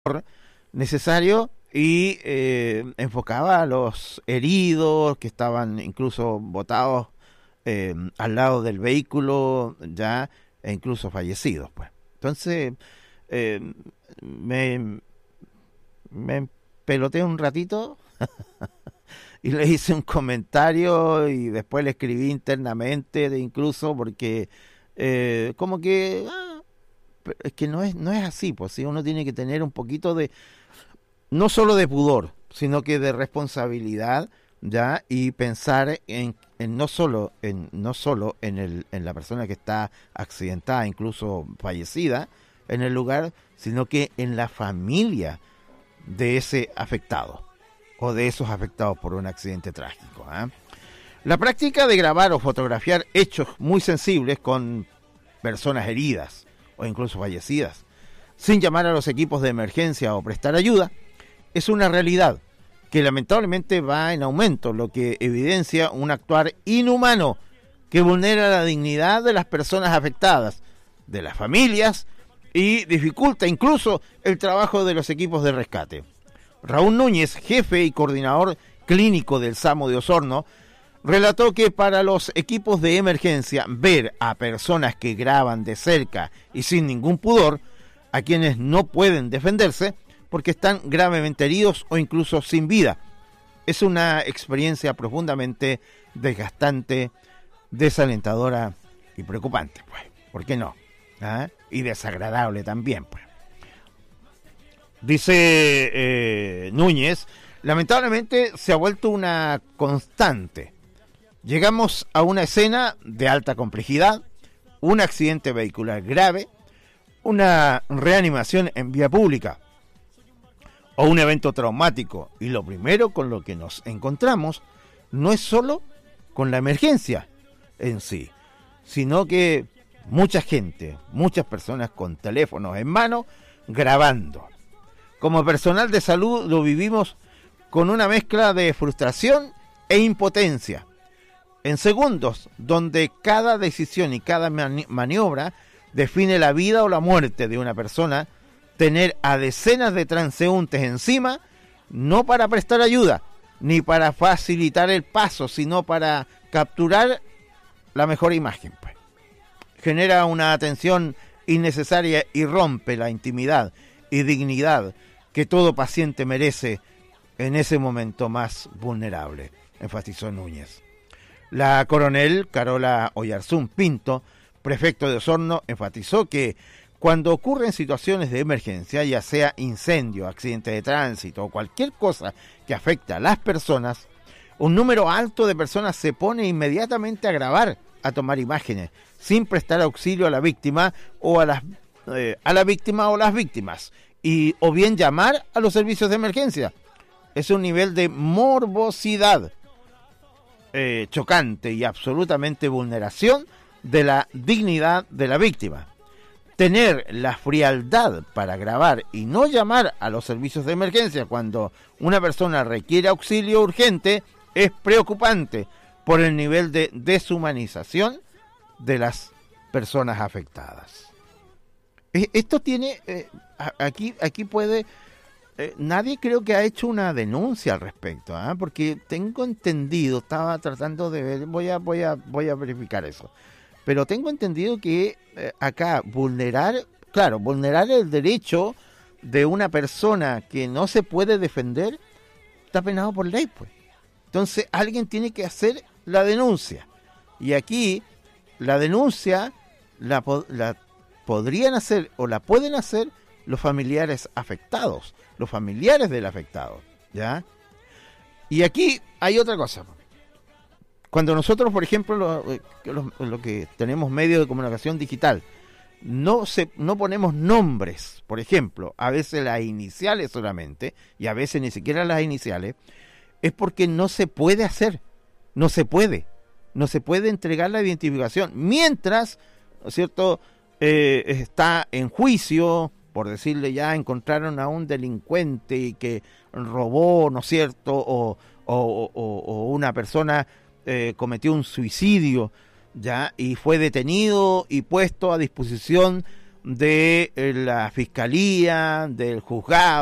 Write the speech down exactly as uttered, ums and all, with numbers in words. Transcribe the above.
necesario y eh, enfocaba a los heridos que estaban incluso botados eh, al lado del vehículo ya e incluso fallecidos, pues. Entonces eh, me, me peloteé un ratito y le hice un comentario y después le escribí internamente de incluso porque eh, como que ah, es que no es no es así, pues sí, uno tiene que tener un poquito de no solo de pudor, sino que de responsabilidad, ya, y pensar en, en no solo en no solo en el en la persona que está accidentada, incluso fallecida en el lugar, sino que en la familia de ese afectado o de esos afectados por un accidente trágico, ¿eh? La práctica de grabar o fotografiar hechos muy sensibles con personas heridas o incluso fallecidas, sin llamar a los equipos de emergencia o prestar ayuda, es una realidad que lamentablemente va en aumento, lo que evidencia un actuar inhumano que vulnera la dignidad de las personas afectadas, de las familias y dificulta incluso el trabajo de los equipos de rescate. Raúl Núñez, jefe y coordinador clínico del SAMU de Osorno, relató que para los equipos de emergencia ver a personas que graban de cerca y sin ningún pudor a quienes no pueden defenderse porque están gravemente heridos o incluso sin vida es una experiencia profundamente desgastante, desalentadora y preocupante, pues. ¿Por qué no? ¿Ah? Y desagradable también, pues. Dice eh, Núñez, lamentablemente se ha vuelto una constante. Llegamos a una escena de alta complejidad, un accidente vehicular grave, una reanimación en vía pública o un evento traumático, y lo primero con lo que nos encontramos no es solo con la emergencia en sí, sino que mucha gente, muchas personas con teléfonos en mano grabando. Como personal de salud lo vivimos con una mezcla de frustración e impotencia. En segundos, donde cada decisión y cada mani- maniobra define la vida o la muerte de una persona, tener a decenas de transeúntes encima, no para prestar ayuda, ni para facilitar el paso, sino para capturar la mejor imagen, pues. Genera una atención innecesaria y rompe la intimidad y dignidad que todo paciente merece en ese momento más vulnerable, enfatizó Núñez. La coronel Carola Oyarzún Pinto, prefecto de Osorno, enfatizó que cuando ocurren situaciones de emergencia, ya sea incendio, accidente de tránsito o cualquier cosa que afecte a las personas, un número alto de personas se pone inmediatamente a grabar, a tomar imágenes, sin prestar auxilio a la víctima o a las eh, a la víctima o las víctimas, y o bien llamar a los servicios de emergencia. Es un nivel de morbosidad eh, chocante y absolutamente vulneración de la dignidad de la víctima. Tener la frialdad para grabar y no llamar a los servicios de emergencia cuando una persona requiere auxilio urgente es preocupante por el nivel de deshumanización de las personas afectadas. Esto tiene, eh, aquí, aquí puede, eh, nadie creo que ha hecho una denuncia al respecto, ¿eh? Porque tengo entendido, estaba tratando de ver, voy a, voy a, voy a verificar eso. Pero tengo entendido que eh, acá vulnerar, claro, vulnerar el derecho de una persona que no se puede defender está penado por ley, pues. Entonces alguien tiene que hacer la denuncia. Y aquí la denuncia la, la podrían hacer o la pueden hacer los familiares afectados, los familiares del afectado, ¿ya? Y aquí hay otra cosa. Cuando nosotros, por ejemplo, lo, lo, lo que tenemos medios de comunicación digital, no se, no ponemos nombres, por ejemplo, a veces las iniciales solamente, y a veces ni siquiera las iniciales, es porque no se puede hacer, no se puede, no se puede entregar la identificación, mientras, ¿no es cierto?, eh, está en juicio, por decirle ya, encontraron a un delincuente que robó, ¿no es cierto?, o, o, o, o una persona Eh, cometió un suicidio, ya, y fue detenido y puesto a disposición de la fiscalía, del juzgado.